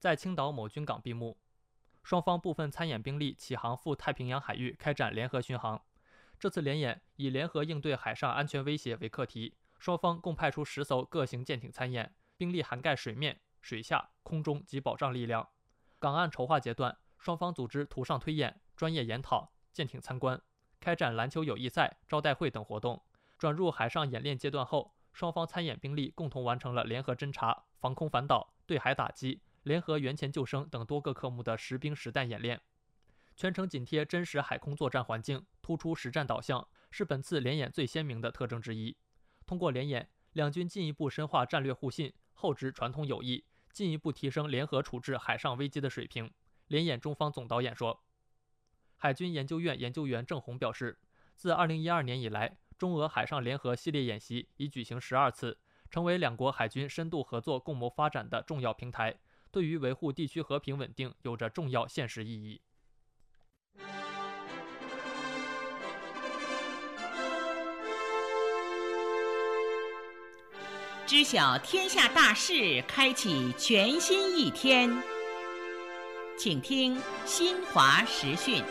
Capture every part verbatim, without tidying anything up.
在青岛某军港闭幕。双方部分参演兵力启航赴太平洋海域开展联合巡航。这次联演以联合应对海上安全威胁为课题，双方共派出十艘各型舰艇参演，兵力涵盖水面、水下、空中及保障力量。港岸筹划阶段，双方组织图上推演、专业研讨、舰艇参观，开展篮球友谊赛、招待会等活动。转入海上演练阶段后，双方参演兵力共同完成了联合侦察、防空反导、对海打击、联合援前救生等多个科目的实兵实弹演练，全程紧贴真实海空作战环境，突出实战导向，是本次联演最鲜明的特征之一。通过联演，两军进一步深化战略互信，厚植传统友谊，进一步提升联合处置海上危机的水平。联演中方总导演说，海军研究院研究员郑红表示，自二零一二年以来，中俄海上联合系列演习已举行十二次，成为两国海军深度合作共谋发展的重要平台，对于维护地区和平稳定有着重要现实意义。 知晓天下大事，开启全新一天。请听新华时讯。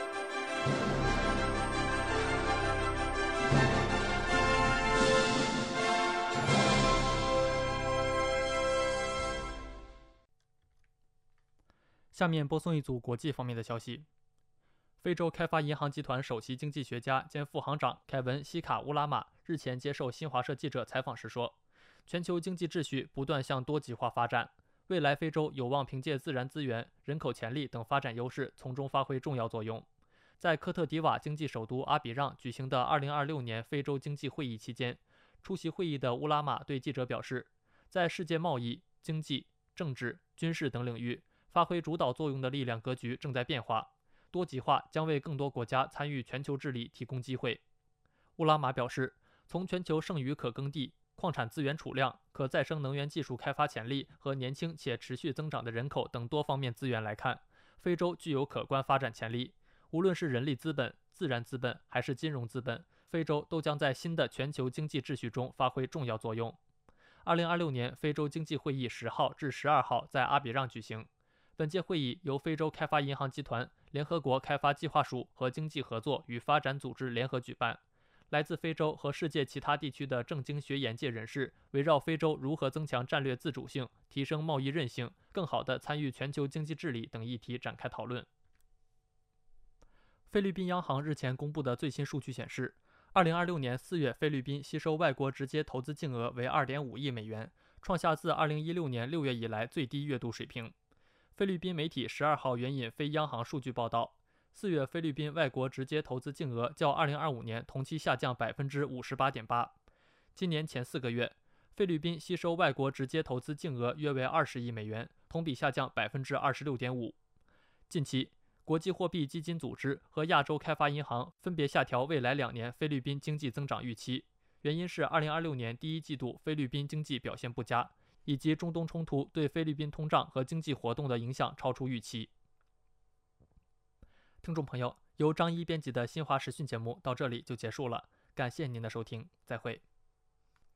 下面播送一组国际方面的消息。非洲开发银行集团首席经济学家兼副行长凯文·西卡乌拉马日前接受新华社记者采访时说，全球经济秩序不断向多极化发展，未来非洲有望凭借自然资源、人口潜力等发展优势，从中发挥重要作用。在科特迪瓦经济首都阿比让举行的二零二六年非洲经济会议期间，出席会议的乌拉马对记者表示，在世界贸易、经济、政治、军事等领域发挥主导作用的力量格局正在变化，多极化将为更多国家参与全球治理提供机会。乌拉马表示，从全球剩余可耕地、矿产资源储量、可再生能源技术开发潜力和年轻且持续增长的人口等多方面资源来看，非洲具有可观发展潜力。无论是人力资本、自然资本还是金融资本，非洲都将在新的全球经济秩序中发挥重要作用。二零二六年非洲经济会议十号至十二号在阿比让举行。本届会议由非洲开发银行集团、联合国开发计划署和经济合作与发展组织联合举办。来自非洲和世界其他地区的政经学研界人士围绕非洲如何增强战略自主性、提升贸易韧性、更好地参与全球经济治理等议题展开讨论。菲律宾央行日前公布的最新数据显示，二零二六年四月菲律宾吸收外国直接投资净额为 二点五亿美元，创下自二零一六年六月以来最低月度水平。菲律宾媒体十二号援引非央行数据报道，四月菲律宾外国直接投资净额较二零二五年同期下降 百分之五十八点八。今年前四个月，菲律宾吸收外国直接投资净额约为二十亿美元，同比下降 百分之二十六点五。近期，国际货币基金组织和亚洲开发银行分别下调未来两年菲律宾经济增长预期，原因是二零二六年第一季度菲律宾经济表现不佳，以及中东冲突对菲律宾通胀和经济活动的影响超出预期。听众朋友，由张一编辑的新华时讯节目到这里就结束了，感谢您的收听，再会。